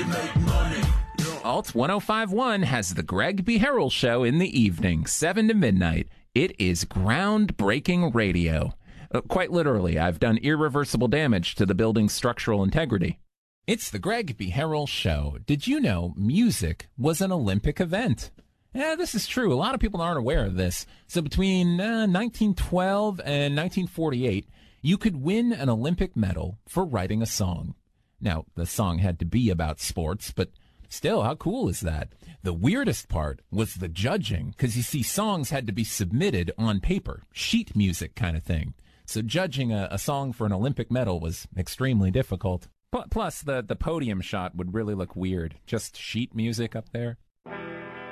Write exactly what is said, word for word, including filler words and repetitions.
Alt one oh five point one has the Greg B. Harrell Show in the evening, seven to midnight. It is groundbreaking radio. Uh, quite literally, I've done irreversible damage to the building's structural integrity. It's the Greg B. Harrell Show. Did you know music was an Olympic event? Yeah, this is true. A lot of people aren't aware of this. So between uh, nineteen twelve and nineteen forty-eight, you could win an Olympic medal for writing a song. Now, the song had to be about sports, but still, how cool is that? The weirdest part was the judging, because you see, songs had to be submitted on paper, sheet music kind of thing. So judging a, a song for an Olympic medal was extremely difficult. Plus, the, the podium shot would really look weird. Just sheet music up there.